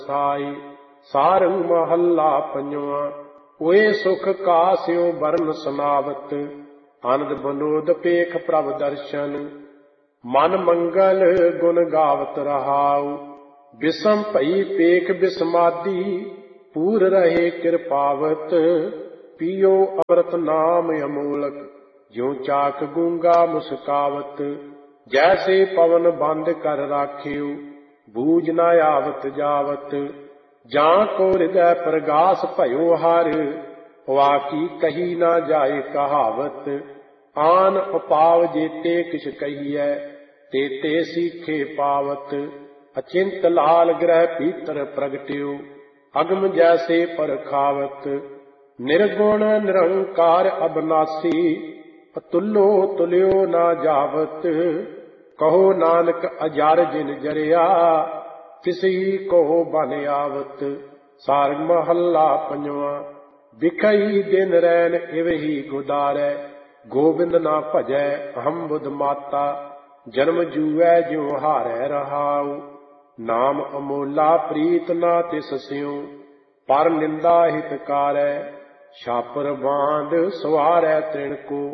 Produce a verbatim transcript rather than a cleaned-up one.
ਸਾਈ। ਸਾਰੰਗ ਮਹੱਲਾ ਪੰਜਵਾਂ। ਹੋਏ ਸੁਖ ਕਾਸਿਓ ਬਰਨ ਸੁਨਾਵਤ, ਆਨੰਦ ਬਨੋਦ ਪੇਖ ਪ੍ਰਭ ਦਰਸ਼ਨ। ਮਨ ਮੰਗਲ ਗੁਣ ਗਾਵਤ ਰਹਾਉ, ਬਿਸਮ ਭਈ ਪੇਖ ਬਿਸਮਾਦੀ। ਪੂਰ ਰਹੇ ਕਿਰਪਾਵਤ, ਪੀਓ ਅੰਮ੍ਰਿਤ ਨਾਮ ਅਮੋਲਕ। ਜਿਉ ਚਾਕ ਗੂੰਗਾ ਮੁਸਕਾਵਤ, ਜੈਸੇ ਪਵਨ ਬੰਦ ਕਰ ਰਾਖਿਓ। ਬੂਝ ਨ ਆਵਤ ਜਾਵਤ, ਜਾਂ ਕੋ ਹਿਰਦੈ ਪ੍ਰਗਾਸ ਭਇਓ ਹਰ। ਵਾਕੀ ਕਹੀ ਨਾ ਜਾਏ ਕਹਾਵਤ, ਆਨ ਉਪਾਵ ਜੇਤੇ ਕਿਛ ਕਹੀਐ। ਤੇਤੇ ਸੀਖੇ ਪਾਵਤ, ਅਚਿੰਤ ਲਾਲ ਗ੍ਰਹਿ ਭੀਤਰ ਪ੍ਰਗਟਿਓ। ਅਗਮ ਜੈਸੇ ਪਰਖਾਵਤ, ਨਿਰਗੁਣ ਨਿਰੰਕਾਰ ਅਬਨਾਸੀ। ਅਤੁੱਲੋ ਤੁਲਿਓ ਨਾ ਜਾਵਤ, ਕਹੋ ਨਾਨਕ ਅਜਰ ਜਿਨ ਜਰਿਆ। ਤਿਸਹੀ ਕਹੋ ਬਨ ਆਵਤ। ਸਾਰੰਗ ਮਹੱਲਾ ਪੰਜਵਾਂ। ਬਿਖਈ ਦਿਨ ਰੈਨ ਇਵਹੀ ਗੁਦਾਰੈ, ਗੋਬਿੰਦ ਨਾ ਭਜੈ ਅਹੰ ਬੁਧ ਮਾਤਾ। ਜਨਮ ਜੂਐ ਜਿਉ ਹਾਰੈ ਰਹਾਉ, ਨਾਮ ਅਮੋਲਾ ਪ੍ਰੀਤ ਨਾ ਤਿਸ ਸਿਉ। ਪਰ ਨਿੰਦਾ ਹਿਤਕਾਰੈ, ਛਾਪਰ ਬਾਂਧ ਸਵਾਰੈ ਤ੍ਰਿਣ ਕੋ।